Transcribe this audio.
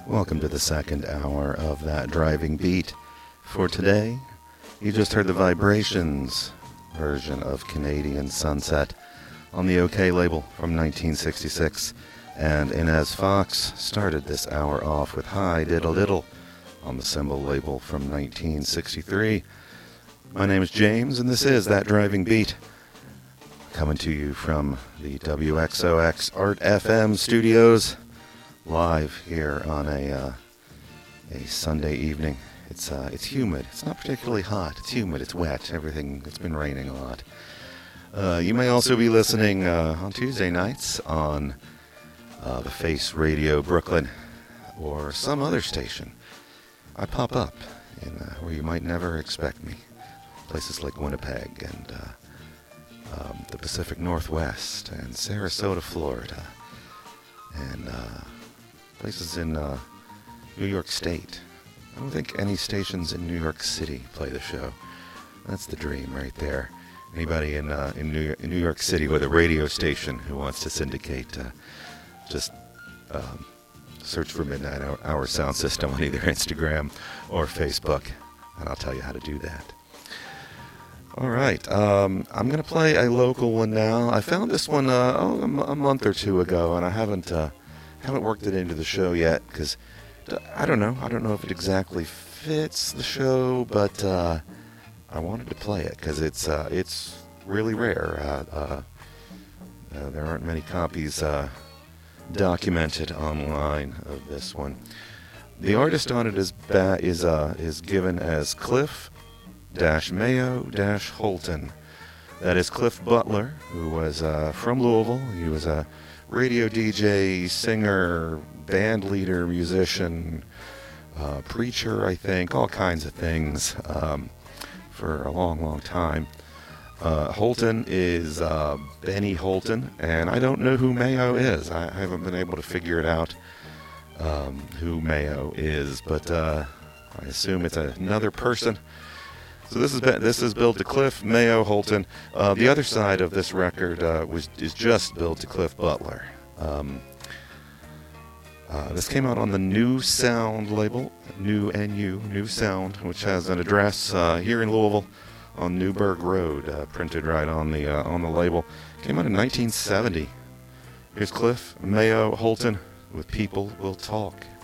Welcome to the second hour of That Driving Beat. For today, you just heard the Vibrations version of Canadian Sunset on the OK label from 1966, and Inez Fox started this hour off with Hi Diddle Diddle on the Symbol label from 1963. My name is James, and this is That Driving Beat, coming to you from the WXOX Art FM studios, live here on a Sunday evening. It's humid. It's not particularly hot. It's humid. It's wet. It's been raining a lot. You may also be listening on Tuesday nights on the Face Radio Brooklyn or some other station. I pop up in where you might never expect me. Places like Winnipeg and the Pacific Northwest and Sarasota, Florida, and places in New York State. I don't think any stations in New York City play the show. That's the dream right there. Anybody in New York City with a radio station who wants to syndicate, just search for Midnight Hour Sound System on either Instagram or Facebook, and I'll tell you how to do that. All right, I'm going to play a local one now. I found this one a month or two ago, and I haven't worked it into the show yet because I don't know if it exactly fits the show, but I wanted to play it because it's really rare. There aren't many copies documented online of this one. The artist on it is given as Cliff-Mayo-Holton. That is Cliff Butler, who was from Louisville. He was a radio DJ, singer, band leader, musician, preacher, I think, all kinds of things for a long, long time. Holton is Benny Holton, and I don't know who Mayo is. I haven't been able to figure it out who Mayo is, but I assume it's another person. So this is billed to Cliff Mayo Holton. The other side of this record is just billed to Cliff Butler. This came out on the New Sound label, New Sound, which has an address here in Louisville on Newburgh Road, printed right on the label. Came out in 1970. Here's Cliff Mayo Holton with People Will Talk.